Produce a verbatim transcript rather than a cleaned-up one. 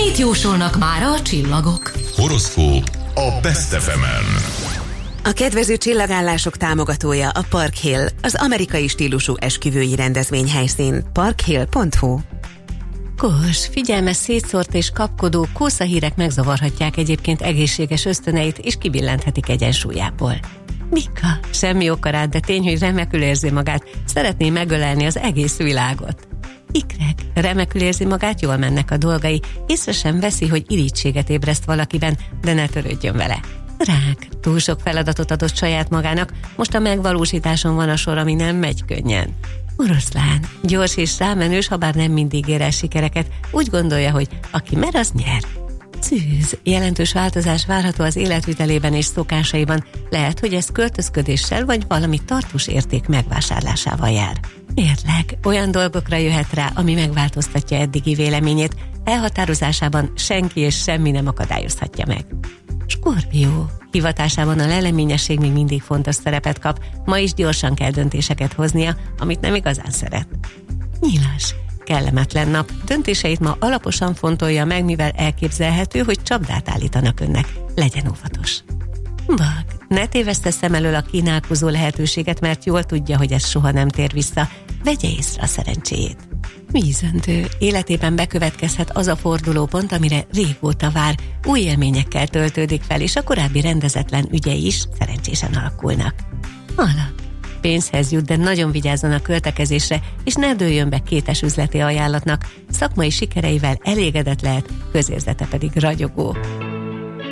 Mit jósolnak mára a csillagok? Horoszkóp a Best ef emen. A kedvező csillagállások támogatója a Park Hill, az amerikai stílusú esküvői rendezvényhelyszín. parkhill pont hu. Kós, figyelme szétszórt és kapkodó kószahírek megzavarhatják egyébként egészséges ösztöneit, és kibillenthetik egyensúlyából. Mika, semmi oka rád, de tény, hogy remekül érzi magát, szeretné megölelni az egész világot. Ikrek, remekül érzi magát, jól mennek a dolgai, észre sem veszi, hogy irítséget ébreszt valakiben, de ne törődjön vele. Rák, túl sok feladatot adott saját magának, most a megvalósításon van a sor, ami nem megy könnyen. Oroszlán, gyors és rámenős, habár nem mindig ér el sikereket, úgy gondolja, hogy aki mer, az nyer. Szűz, jelentős változás várható az életvitelében és szokásaiban, lehet, hogy ez költözködéssel vagy valami tartós érték megvásárlásával jár. Mérleg, olyan dolgokra jöhet rá, ami megváltoztatja eddigi véleményét, elhatározásában senki és semmi nem akadályozhatja meg. Skorpió, hivatásában a leleményesség még mindig fontos szerepet kap, ma is gyorsan kell döntéseket hoznia, amit nem igazán szeret. Nyilas, kellemetlen nap, döntéseit ma alaposan fontolja meg, mivel elképzelhető, hogy csapdát állítanak önnek. Legyen óvatos. Bak, ne téveszte szem elől a kínálkozó lehetőséget, mert jól tudja, hogy ez soha nem tér vissza. Vegye észre a szerencséjét. Vízöntő, életében bekövetkezhet az a fordulópont, amire régóta vár, új élményekkel töltődik fel, és a korábbi rendezetlen ügyei is szerencsésen alakulnak. Alak, pénzhez jut, de nagyon vigyázzon a költekezésre, és ne dőljön be kétes üzleti ajánlatnak, szakmai sikereivel elégedett lehet, közérzete pedig ragyogó.